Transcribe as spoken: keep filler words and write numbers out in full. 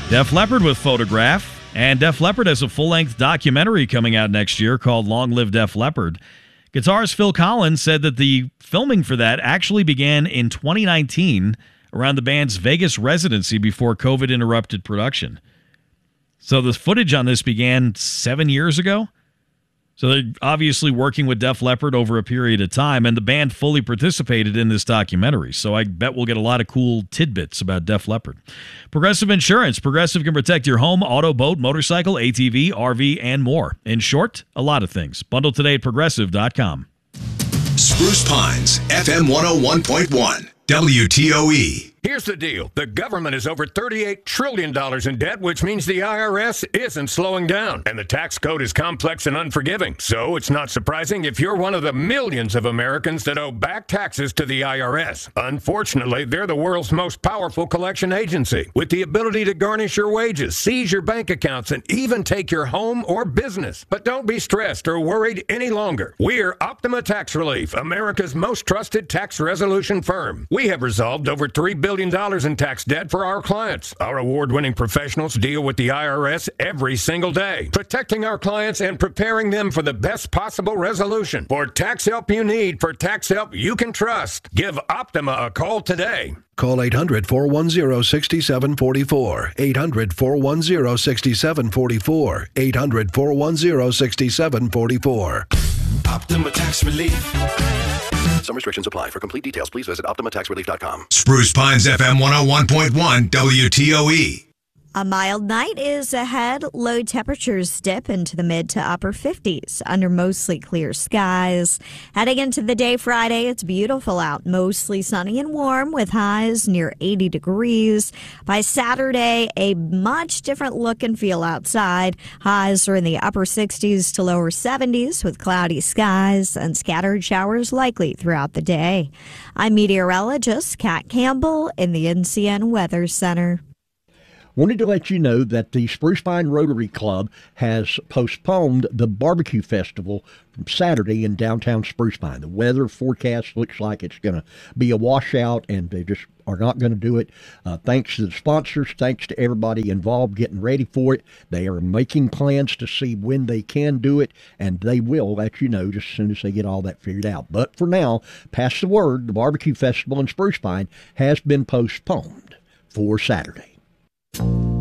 Def Leppard with Photograph. And Def Leppard has a full-length documentary coming out next year called Long Live Def Leppard. Guitarist Phil Collins said that the filming for that actually began in twenty nineteen around the band's Vegas residency before COVID interrupted production. So the footage on this began seven years ago. So they're obviously working with Def Leppard over a period of time, and the band fully participated in this documentary. So I bet we'll get a lot of cool tidbits about Def Leppard. Progressive Insurance. Progressive can protect your home, auto, boat, motorcycle, A T V, R V, and more. In short, a lot of things. Bundle today at progressive dot com. Spruce Pines, F M one oh one point one, W T O E. Here's the deal. The government is over thirty-eight trillion dollars in debt, which means the I R S isn't slowing down. And the tax code is complex and unforgiving. So it's not surprising if you're one of the millions of Americans that owe back taxes to the I R S. Unfortunately, they're the world's most powerful collection agency, with the ability to garnish your wages, seize your bank accounts, and even take your home or business. But don't be stressed or worried any longer. We're Optima Tax Relief, America's most trusted tax resolution firm. We have resolved over three billion dollars in tax debt for our clients. Our award-winning professionals deal with the I R S every single day, protecting our clients and preparing them for the best possible resolution. For tax help you need, for tax help you can trust, give Optima a call today. Call eight hundred, four one zero, six seven four four. eight hundred, four one zero, six seven four four. eight hundred, four one zero, six seven four four. Optima Tax Relief. Some restrictions apply. For complete details, please visit optima tax relief dot com. Spruce Pines F M one oh one point one, W T O E. A mild night is ahead. Low temperatures dip into the mid to upper fifties under mostly clear skies. Heading into the day Friday, it's beautiful out, mostly sunny and warm with highs near eighty degrees. By Saturday, a much different look and feel outside. Highs are in the upper sixties to lower seventies with cloudy skies and scattered showers likely throughout the day. I'm meteorologist Kat Campbell in the N C N Weather Center. Wanted to let you know that the Spruce Pine Rotary Club has postponed the barbecue festival from Saturday in downtown Spruce Pine. The weather forecast looks like it's going to be a washout, and they just are not going to do it. Uh, thanks to the sponsors, thanks to everybody involved getting ready for it. They are making plans to see when they can do it, and they will let you know just as soon as they get all that figured out. But for now, pass the word, the barbecue festival in Spruce Pine has been postponed for Saturday.